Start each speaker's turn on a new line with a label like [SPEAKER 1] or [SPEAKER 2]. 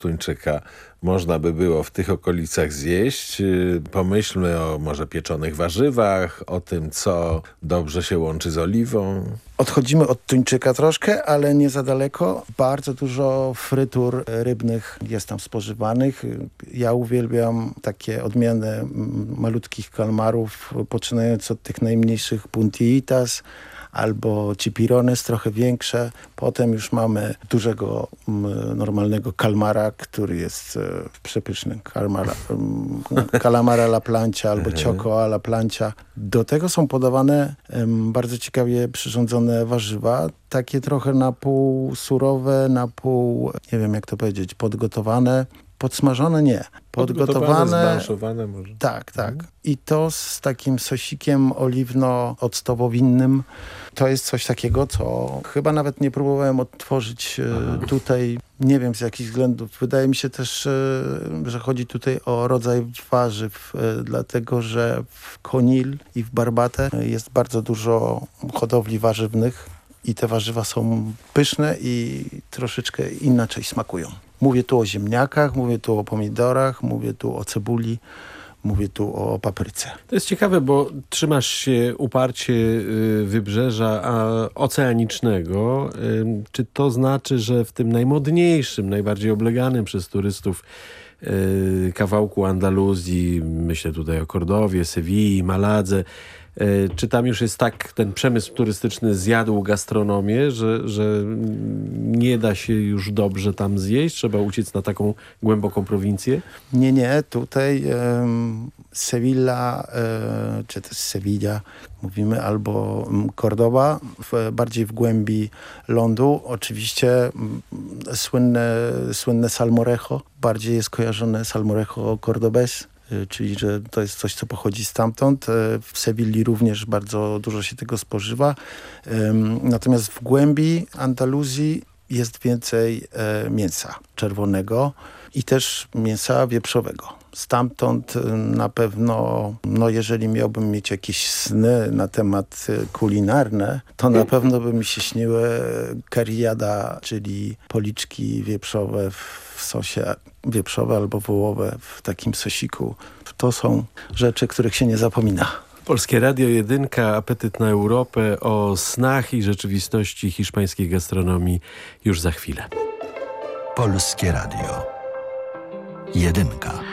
[SPEAKER 1] tuńczyka można by było w tych okolicach zjeść. Pomyślmy o może pieczonych warzywach, o tym, co dobrze się łączy z oliwą.
[SPEAKER 2] Odchodzimy od tuńczyka troszkę, ale nie za daleko. Bardzo dużo frytur rybnych jest tam spożywanych. Ja uwielbiam takie odmiany malutkich kalmarów, poczynając od tych najmniejszych puntiitas, albo chipirones, trochę większe. Potem już mamy dużego, normalnego kalmara, który jest przepyszny. Calamara alla plancia albo choco alla plancia. Do tego są podawane bardzo ciekawie przyrządzone warzywa. Takie trochę na pół surowe, na pół, nie wiem jak to powiedzieć, podgotowane. Podsmażone nie. Podgotowane,
[SPEAKER 1] zblanszowane może.
[SPEAKER 2] Tak. I to z takim sosikiem oliwno-octowo-winnym. To jest coś takiego, co chyba nawet nie próbowałem odtworzyć tutaj. Nie wiem z jakich względów. Wydaje mi się też, że chodzi tutaj o rodzaj warzyw, dlatego że w Conil i w Barbate jest bardzo dużo hodowli warzywnych i te warzywa są pyszne i troszeczkę inaczej smakują. Mówię tu o ziemniakach, mówię tu o pomidorach, mówię tu o cebuli, mówię tu o papryce.
[SPEAKER 3] To jest ciekawe, bo trzymasz się uparcie wybrzeża oceanicznego. Czy to znaczy, że w tym najmodniejszym, najbardziej obleganym przez turystów kawałku Andaluzji, myślę tutaj o Kordowie, Sewilli, Maladze, czy tam już jest tak, ten przemysł turystyczny zjadł gastronomię, że nie da się już dobrze tam zjeść? Trzeba uciec na taką głęboką prowincję?
[SPEAKER 2] Nie. Tutaj Sevilla, czy też Sevilla, mówimy, albo Cordoba, bardziej w głębi lądu. Oczywiście słynne salmorejo, bardziej jest kojarzone salmorejo cordobés, czyli że to jest coś, co pochodzi stamtąd. W Sewilli również bardzo dużo się tego spożywa. Natomiast w głębi Andaluzji jest więcej mięsa czerwonego i też mięsa wieprzowego. Stamtąd na pewno, jeżeli miałbym mieć jakieś sny na temat kulinarne, to na pewno by mi się śniły kariada, czyli policzki wieprzowe w sosie wieprzowe albo wołowe w takim sosiku. To są rzeczy, których się nie zapomina.
[SPEAKER 3] Polskie Radio 1, Apetyt na Europę, o snach i rzeczywistości hiszpańskiej gastronomii już za chwilę.
[SPEAKER 4] Polskie Radio 1.